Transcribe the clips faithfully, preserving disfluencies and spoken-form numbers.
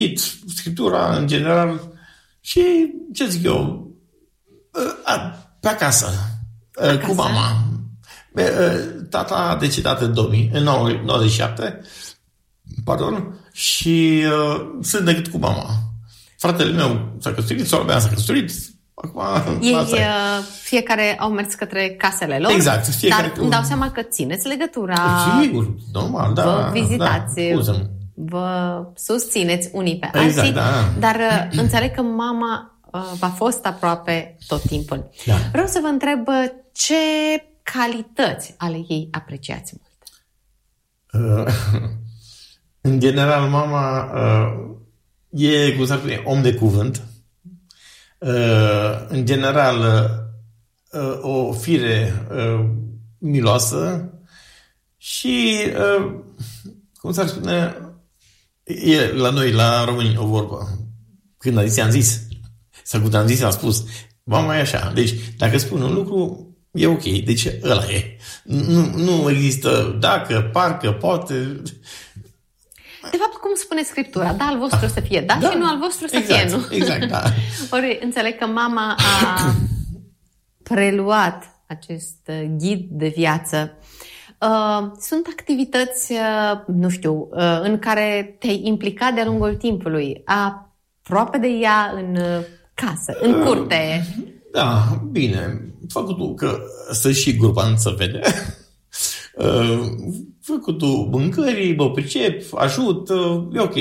scriptura, în general, și, ce zic eu, pe acasă, acasă? Cu mama. Tata a decedat în două mii, în nouăzeci și șapte, pardon, și uh, sunt decât cu mama. Fratele meu s-a căsătorit, sora mea s-a căsătorit. Acum, ei uh, fiecare au mers către casele lor. Exact. Fiecare dar îmi dau seama că țineți legătura. Sigur, normal, da. Vă vizitați, da, vă susțineți unii pe exact, alții. Da. Dar uh, înțeleg că mama uh, v-a fost aproape tot timpul. Da. Vreau să vă întreb ce calități ale ei apreciați mult. Uh, în general, mama uh, e, cum s-ar spune, om de cuvânt. Uh, în general, uh, o fire uh, miloasă și, uh, cum s-ar spune, e la noi, la români, o vorbă. Când a zis, am zis, sau când am zis, am spus, mama e așa. Deci, dacă spun un lucru, e ok. Deci, ăla e. Nu, nu există dacă, parcă, poate. De fapt, cum spune Scriptura, da, al vostru să fie da, da și nu al vostru să exact, fie nu. Exact, da. Ori înțeleg că mama a preluat acest ghid de viață. Sunt activități, nu știu, în care te-ai implicat de-a lungul timpului, aproape de ea în casă, în curte. Da, bine. Făcutul că să și grupa să vede. Făcutul mâncării, mă pricep, ajut, e ok.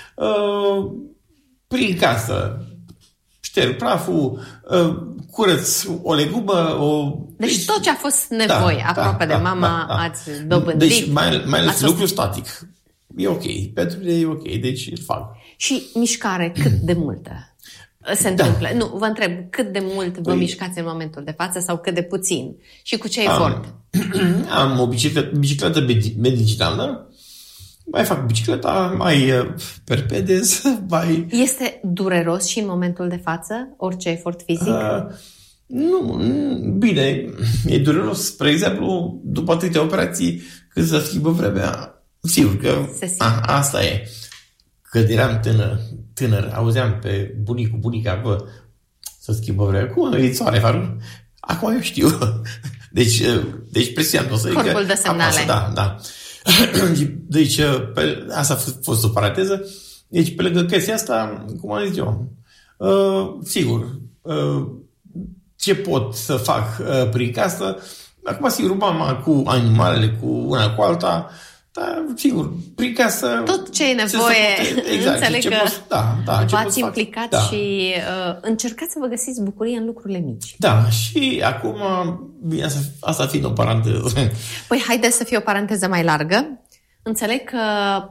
Prin casă, șterg praful, curăț o legumă. O... Deci tot ce a fost nevoie da, aproape da, de mama da, da, ați dobândit. Deci mai, mai ales lucru static. E ok. Pentru mine e ok. Deci îl fac. Și mișcare cât de multă se întâmplă? Da. Nu, vă întreb, cât de mult vă păi, mișcați în momentul de față sau cât de puțin? Și cu ce efort? Am, am o bicicletă, bicicletă medicinală, mai fac bicicleta, mai perpedez, mai... Este dureros și în momentul de față orice efort fizic? Uh, nu, bine, e dureros. Spre exemplu, după atâtea operații, când se schimbă vremea, sigur că a, asta e. Când eram tânăr, tânăr, auzeam pe bunicul, bunica, bă, să schimbă vremea. Cum e soare, farul? Acum eu știu. Deci, deci presiunea o să... Corpul de semnale. Apasă, da, da. Deci, pe, asta a fost o paranteză. Deci, pe lângă chestia asta, cum am zis eu, uh, sigur, uh, ce pot să fac uh, prin casă, acum, sigur, mama cu animalele, cu una cu alta, dar, sigur, prin casă... Tot ce e nevoie, ce exact, înțeleg ce că poți, da, da, v-ați implicat da. și uh, încercați să vă găsiți bucurie în lucrurile mici. Da, și acum, bine, asta, asta fiind o paranteză. Păi haideți să fie o paranteză mai largă. Înțeleg că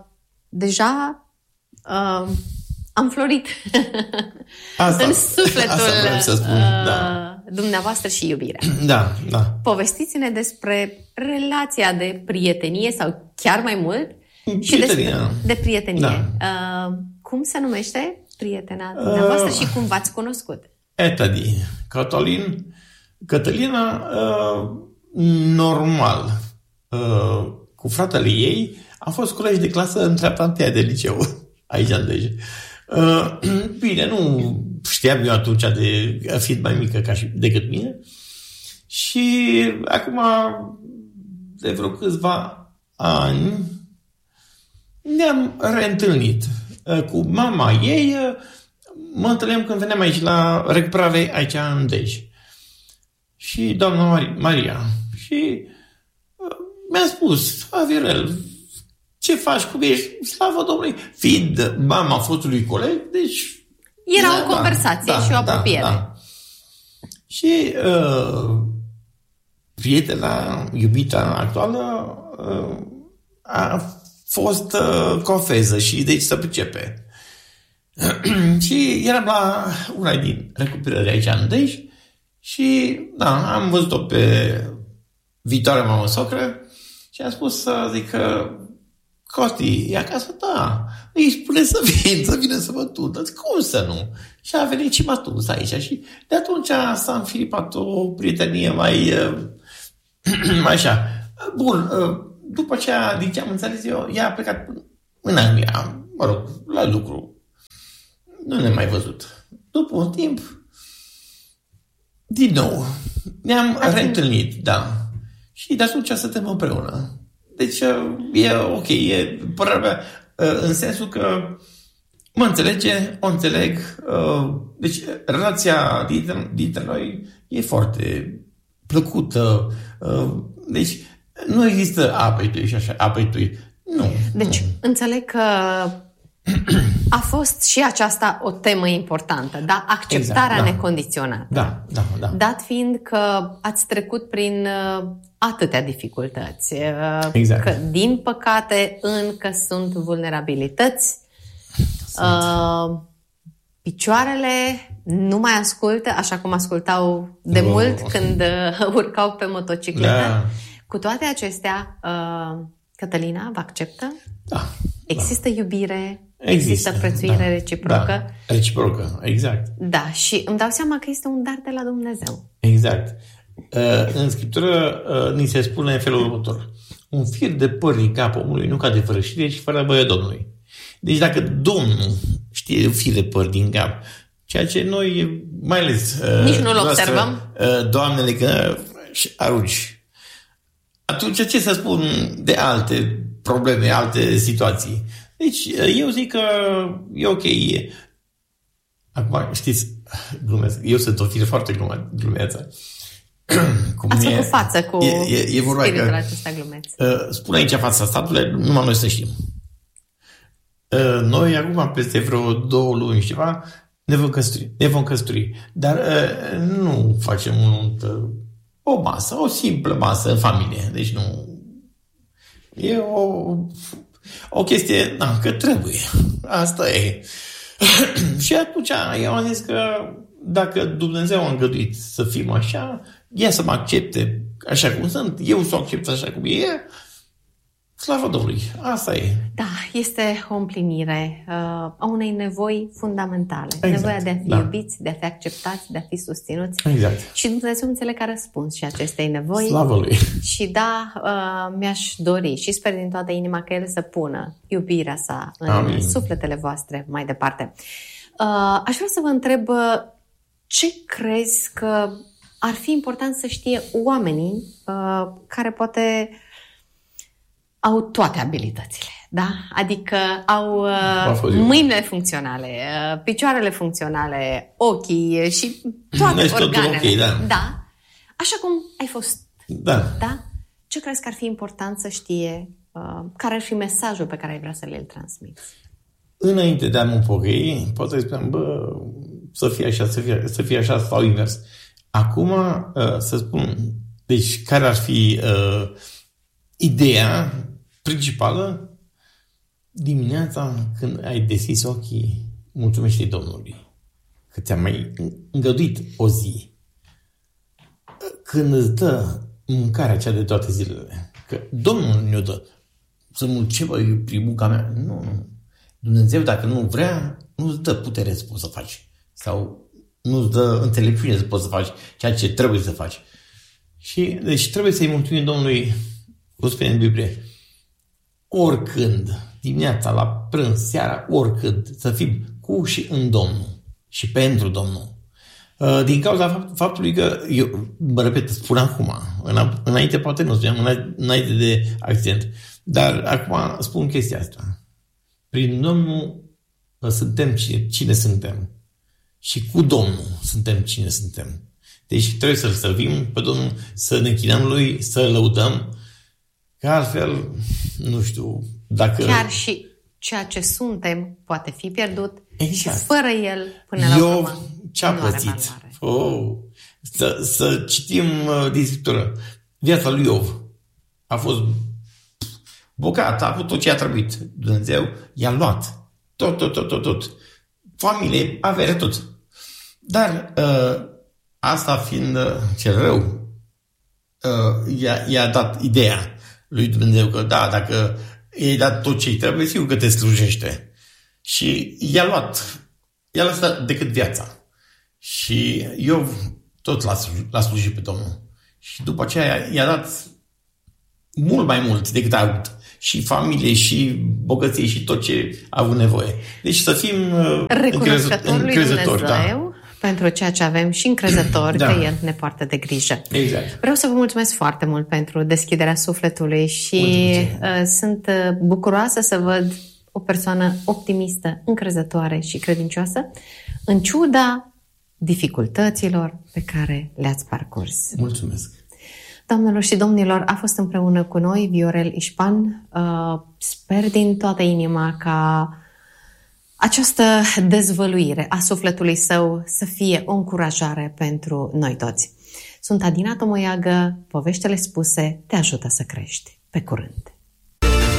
deja uh, am florit asta, în sufletul asta să spun, uh, da. dumneavoastră și iubirea. Da, da. Povestiți-ne despre relația de prietenie sau chiar mai mult și despre, de prietenie. Da. Uh, cum se numește prietena dumneavoastră uh, și cum v-ați cunoscut? Etadi, Cătălin, Cătălina, uh, normal, uh, cu fratele ei, am fost colegi de clasă în treapta întâia de liceu, aici în Dej. Uh, bine, nu știam eu atunci, de fiind mai mică ca și, decât mine, și acum, de vreo câțiva ani, ne-am reîntâlnit uh, cu mama ei, uh, mă întâlneam când veneam aici la recuperare, aici în Dej. Și doamna Mar- Maria. Și uh, mi-a spus, Avirel, ce faci, cum ești? Slavă Domnului! Fiind mama fostului coleg, deci... Era da, o conversație da, și o da, apropiere. Da, da. Și uh, prietena, iubita actuală, uh, a fost uh, confeză și deci să pricepe. Și eram la una din recuperări aici în Dej și da, am văzut-o pe viitoarea mamă socră și am spus să zic că Costi, e acasă? Da. Îi spune să vin, să vină să vă tudă. Cum să nu? Și a venit și m-a tudus aici. Și de atunci s-a înfiripat o prietenie mai, mai așa. Bun, după ce, din ce am înțeles eu, ea a plecat în Anglia, mă rog, la lucru. nu ne-am mai văzut. După un timp, din nou, ne-am Azi... reîntâlnit, da. Și de atunci suntem împreună. Deci e ok, e părerea mea, în sensul că mă înțelege, o înțeleg. Deci relația dintre, dintre noi e foarte plăcută. Deci nu există apă-i tui și așa, apă-i tui. Nu. Deci nu. înțeleg că a fost și aceasta o temă importantă, da? Acceptarea exact, da. necondiționată. Da, da, da. Dat fiind că ați trecut prin uh, atâtea dificultăți, uh, exact. că din păcate încă sunt vulnerabilități, sunt. Uh, picioarele nu mai ascultă așa cum ascultau de oh. mult când uh, urcau pe motocicletă. Da. Cu toate acestea, uh, Cătălina vă acceptă? Da. Există da. iubire? Există, Există prețuire da, reciprocă? Da, reciprocă, exact. Da, și îmi dau seama că este un dar de la Dumnezeu. Exact. În Scriptură ni se spune în felul următor. Un fir de păr din capul omului nu cade fără știre și fără voia Domnului. Deci dacă Domnul știe un fir de păr din cap, ceea ce noi, mai ales nici nu-l observăm, doamnele, că arunci. Atunci ce să spun de alte probleme, alte situații? Deci, eu zic că e ok. Acum, știți, glumesc, eu sunt o fire foarte glumeață. Ați făcut față cu e, e, e vorba spiritul că, acesta glumeț. Spune aici fața statului, numai noi să știm. Noi, acum, peste vreo două luni și ceva, ne vom căsători. Ne vom căsători. Dar nu facem un, o masă, o simplă masă în familie. Deci nu... E o... O chestie, da, că trebuie. Asta e. Și atunci eu am zis că dacă Dumnezeu a îngăduit să fim așa, ea să mă accepte așa cum sunt, eu să o accept așa cum e, slavă Domnului. Asta e. Da, este o împlinire uh, a unei nevoi fundamentale. Exact, Nevoia de a fi da. iubiți, de a fi acceptați, de a fi susținuți. Exact. Și Dumnezeu înțeleg că a răspuns și acestei nevoi. Slavă Lui. Și da, uh, mi-aș dori și sper din toată inima că El să pună iubirea sa în Amin. Sufletele voastre mai departe. Uh, aș vrea să vă întreb uh, ce crezi că ar fi important să știe oamenii uh, care poate au toate abilitățile, da? Adică au uh, mâinile funcționale, uh, picioarele funcționale, ochii și toate deci organele. Okay, da. Da. Așa cum ai fost. Da. Da? Ce crezi că ar fi important să știe? Uh, care ar fi mesajul pe care ai vrea să le transmiți? Înainte de a mă pocăi, poate să spunem, bă, să fie așa, să fie, să fie așa sau invers. Acum, uh, să spun, deci care ar fi uh, ideea principală? Dimineața când ai deschis ochii, mulțumește Domnului că ți-a mai îngăduit o zi. Când îți dă mâncarea cea de toate zilele, că Domnul ne-o dă să mulțește prin munca mea. Nu, nu. Dumnezeu, dacă nu vrea, nu-ți dă putere să poți să faci. Sau nu-ți dă înțelepciune să poți să faci ceea ce trebuie să faci. Și deci trebuie să-i mulțumim Domnului, cum spune în Biblie, oricând, dimineața, la prânz, seara, oricând, să fim cu și în Domnul și pentru Domnul. Din cauza faptului că, eu mă repet, spun acum, înainte poate nu spuneam, înainte de accident, dar acum spun chestia asta. Prin Domnul suntem cine, cine suntem și cu Domnul suntem cine suntem. Deci trebuie să-L servim pe Domnul, să ne închinăm Lui, să-L lăudăm, că altfel, nu știu, dacă... Chiar și ceea ce suntem poate fi pierdut exact. Și fără El, până la Eu, urmă, ce-a pățit? Oh, să, să citim uh, din Scriptură. Viața lui Iov a fost bogat, a avut tot ce a trebuit. Dumnezeu i-a luat. Tot, tot, tot, tot, tot. Familie, avere, tot. Dar uh, asta fiind uh, cel rău, uh, i-a, i-a dat ideea lui Dumnezeu că da, dacă i-ai dat tot ce-i trebuie, sigur că te slujește. Și i-a luat, i-a lăsat decât viața. Și eu tot l-a, l-a slujit pe Domnul. Și după aceea i-a dat mult mai mult decât a avut. și familie, și bogăție, și tot ce a avut nevoie. Deci să fim recunoscători lui Dumnezeu da. pentru ceea ce avem și încrezători da. că El ne poartă de grijă. Exact. Vreau să vă mulțumesc foarte mult pentru deschiderea sufletului și uh, sunt bucuroasă să văd o persoană optimistă, încrezătoare și credincioasă, în ciuda dificultăților pe care le-ați parcurs. Mulțumesc! Doamnelor și domnilor, a fost împreună cu noi Viorel Ișpan. Sper din toată inima ca această dezvăluire a sufletului său să fie o încurajare pentru noi toți. Sunt Adina Tomoiagă, poveștile spuse te ajută să crești. Pe curând!